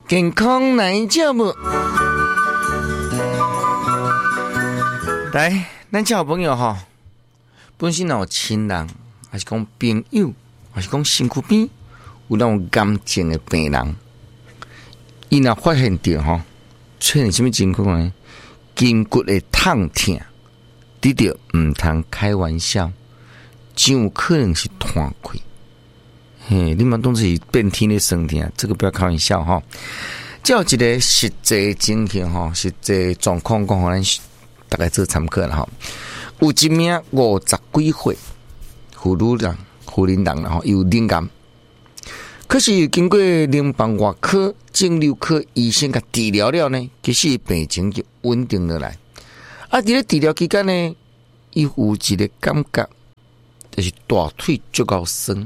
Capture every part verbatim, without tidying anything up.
健康来节目，来，咱小朋友哈，本身有亲人，还是讲朋友，还是讲身躯边有那种癌症的病人，伊若发现到哈，出现什么情况呢？筋骨的痛痛，你着唔通开玩笑，真有可能是断开。嘿，你们当作是变天的生痛，这个不要开玩笑哈。照一个实际情形哈，实际状况讲，咱大概做参考了哈。有一名五十几岁妇女人、妇人人啦，有灵感，可是经过联邦外科、肿瘤科医生甲治疗了呢，其实病情就稳定落来。啊，伫咧治疗期间呢，伊有一个感觉，就是大腿足够酸。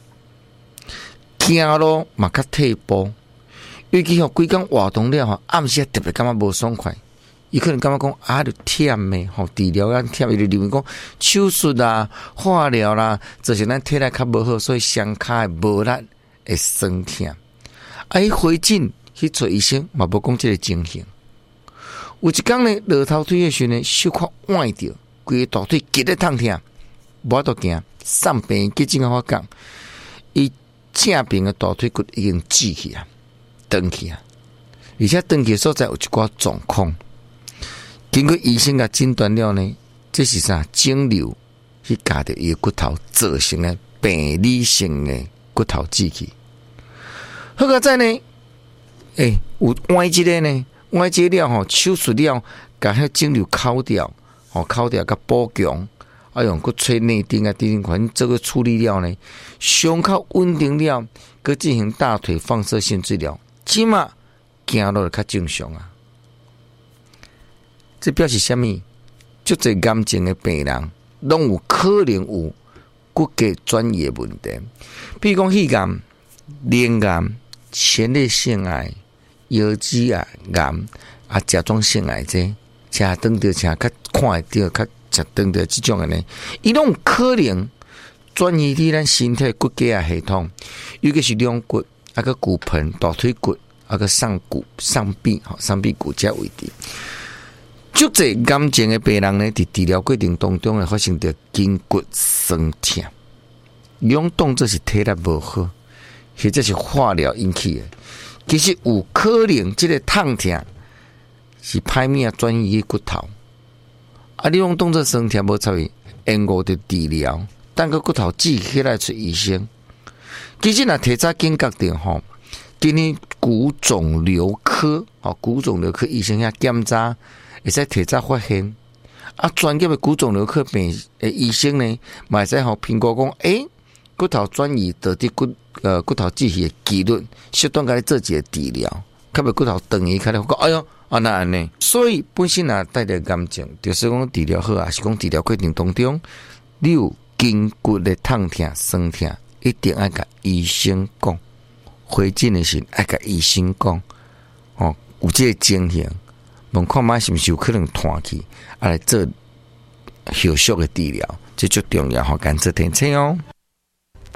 行路嘛较退步，尤其吼规工活动了吼，暗时特别感觉无爽快。伊可能感觉讲啊，就忝诶，吼治疗啊忝，伊就认为讲手术啦、化疗啦，造成咱体力较无好，所以双骹诶无力会酸痛。啊，伊回诊去找医生，嘛无讲即个情形。有一工呢，落头腿诶时呢，手脚弯着，规个大腿极咧痛痛，无法度行。上病急诊甲我讲，伊正边的大腿骨已经挤起啊，断去啊，而且断去所在有一寡状况。经过医生嘅诊断了呢，这是啥肿瘤去夹着伊的骨头，造成的病理性的骨头挤起。好个在呢，诶、欸，有歪一个呢，歪一个了吼，手术了，甲迄肿瘤抠掉，吼抠掉甲补强。啊，用个吹内钉啊，钉款这个处理了呢，伤口稳定了，佮进行大腿放射线治疗，起码行路较正常啊。这表示什么？就这癌症的病人，拢有可能有骨骼转移的问题，比如讲肺癌、脸癌、前列腺癌、腰肌癌、癌啊、甲状腺癌这，车等着车较看会到较。食等的这种的呢，伊拢可能转移伫咱身体骨骼啊系统，尤其是两骨、啊个骨盆、大腿骨、啊个上骨、上臂、吼上臂骨这位置。足侪癌症的病人呢，伫治疗过程当中会发生着筋骨酸痛，用当作是体力无好，或者是化疗引起的。其实有可能这个痛痛是歹物啊转移骨头。啊！你用动作酸痛无参与延误的治疗，等个骨头挤起来找医生。其实若提早警觉到吼，今年骨肿瘤科吼骨肿瘤科医生遐检查，会使提早发现。啊，专业的骨肿瘤科病诶医生呢，嘛会使吼评估讲，诶、欸，骨头转移导致骨呃骨头挤起的几率，适当甲你做一个治疗，较袂骨头断移开来，讲哎哟。啊，那安尼，所以本身啊带着癌症，就是讲治疗好啊，是讲治疗过程当中，你有筋骨的痛痛、酸痛，一定要甲医生讲。回诊的时爱甲医生讲，哦，有这个情形，问看卖是不是有可能断去，啊来做后续的治疗，这最重要吼，赶这天车哦。